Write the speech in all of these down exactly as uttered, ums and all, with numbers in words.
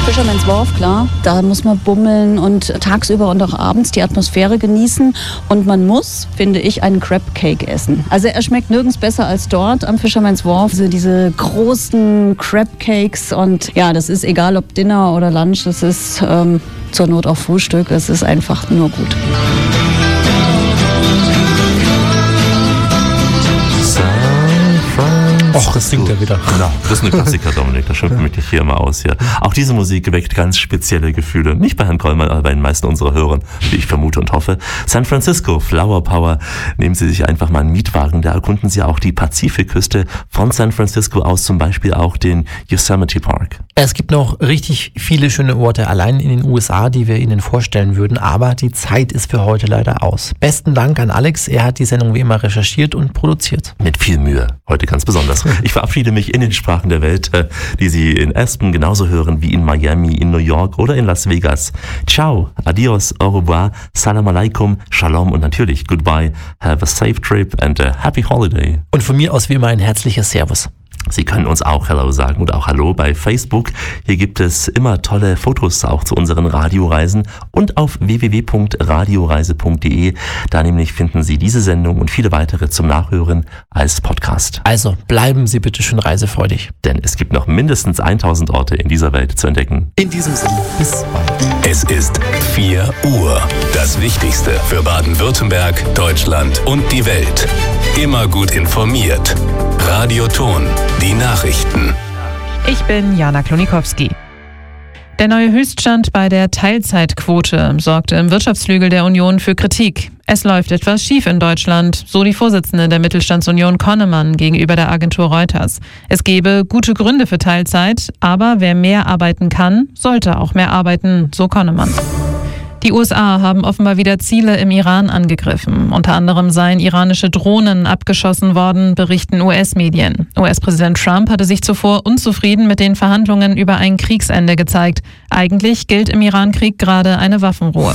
Fisherman's Wharf, klar. Da muss man bummeln und tagsüber und auch abends die Atmosphäre genießen. Und man muss, finde ich, einen Crab Cake essen. Also er schmeckt nirgends besser als dort am Fisherman's Wharf. Also diese großen Crab Cakes und ja, das ist egal ob Dinner oder Lunch, das ist ähm, zur Not auch Frühstück. Es ist einfach nur gut. Och, das singt er wieder. Genau, das ist eine Klassiker, Dominik, da schimpfen mich hier immer aus hier. Auch diese Musik weckt ganz spezielle Gefühle. Nicht bei Herrn Kollmann, aber bei den meisten unserer Hörern, wie ich vermute und hoffe. San Francisco, Flower Power. Nehmen Sie sich einfach mal einen Mietwagen, da erkunden Sie auch die Pazifikküste von San Francisco aus, zum Beispiel auch den Yosemite Park. Es gibt noch richtig viele schöne Orte allein in den U S A, die wir Ihnen vorstellen würden, aber die Zeit ist für heute leider aus. Besten Dank an Alex, er hat die Sendung wie immer recherchiert und produziert. Mit viel Mühe, heute ganz besonders. Ich verabschiede mich in den Sprachen der Welt, die Sie in Aspen genauso hören wie in Miami, in New York oder in Las Vegas. Ciao, adios, au revoir, salam alaikum, shalom und natürlich goodbye, have a safe trip and a happy holiday. Und von mir aus wie immer ein herzliches Servus. Sie können uns auch Hello sagen und auch Hallo bei Facebook. Hier gibt es immer tolle Fotos auch zu unseren Radioreisen und auf w w w punkt radioreise punkt d e. Da nämlich finden Sie diese Sendung und viele weitere zum Nachhören als Podcast. Also bleiben Sie bitte schön reisefreudig. Denn es gibt noch mindestens tausend Orte in dieser Welt zu entdecken. In diesem Sinne, bis bald. Es ist vier Uhr. Das Wichtigste für Baden-Württemberg, Deutschland und die Welt. Immer gut informiert. Radio Ton, die Nachrichten. Ich bin Jana Klonikowski. Der neue Höchststand bei der Teilzeitquote sorgte im Wirtschaftsflügel der Union für Kritik. Es läuft etwas schief in Deutschland, so die Vorsitzende der Mittelstandsunion Konnemann gegenüber der Agentur Reuters. Es gebe gute Gründe für Teilzeit, aber wer mehr arbeiten kann, sollte auch mehr arbeiten, so Konnemann. Die U S A haben offenbar wieder Ziele im Iran angegriffen. Unter anderem seien iranische Drohnen abgeschossen worden, berichten U S-Medien. U S-Präsident Trump hatte sich zuvor unzufrieden mit den Verhandlungen über ein Kriegsende gezeigt. Eigentlich gilt im Iran-Krieg gerade eine Waffenruhe.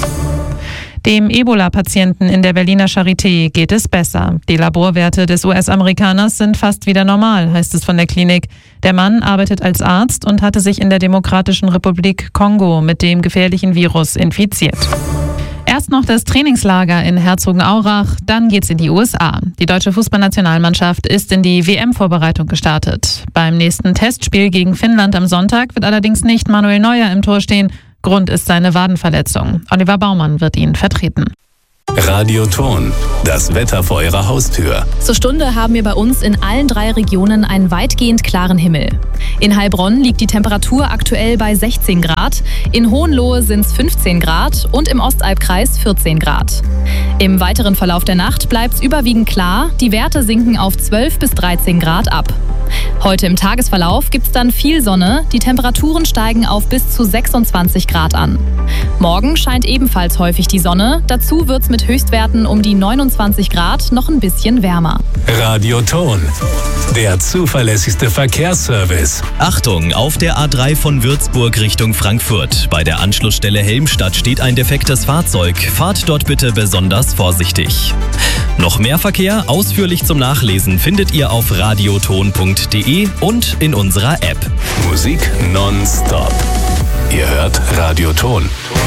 Dem Ebola-Patienten in der Berliner Charité geht es besser. Die Laborwerte des U S-Amerikaners sind fast wieder normal, heißt es von der Klinik. Der Mann arbeitet als Arzt und hatte sich in der Demokratischen Republik Kongo mit dem gefährlichen Virus infiziert. Erst noch das Trainingslager in Herzogenaurach, dann geht's in die U S A. Die deutsche Fußballnationalmannschaft ist in die W M-Vorbereitung gestartet. Beim nächsten Testspiel gegen Finnland am Sonntag wird allerdings nicht Manuel Neuer im Tor stehen. Grund ist seine Wadenverletzung. Oliver Baumann wird ihn vertreten. Radio Ton, das Wetter vor Ihrer Haustür. Zur Stunde haben wir bei uns in allen drei Regionen einen weitgehend klaren Himmel. In Heilbronn liegt die Temperatur aktuell bei sechzehn Grad, in Hohenlohe sind es fünfzehn Grad und im Ostalbkreis vierzehn Grad. Im weiteren Verlauf der Nacht bleibt es überwiegend klar, die Werte sinken auf zwölf bis dreizehn Grad ab. Heute im Tagesverlauf gibt es dann viel Sonne, die Temperaturen steigen auf bis zu sechsundzwanzig Grad an. Morgen scheint ebenfalls häufig die Sonne, dazu wird es mit Höchstwerten um die neunundzwanzig Grad noch ein bisschen wärmer. Radio Ton, der zuverlässigste Verkehrsservice. Achtung, auf der A drei von Würzburg Richtung Frankfurt. Bei der Anschlussstelle Helmstadt steht ein defektes Fahrzeug. Fahrt dort bitte besonders vorsichtig. Noch mehr Verkehr ausführlich zum Nachlesen findet ihr auf radioton punkt d e und in unserer App. Musik nonstop. Ihr hört Radio Ton.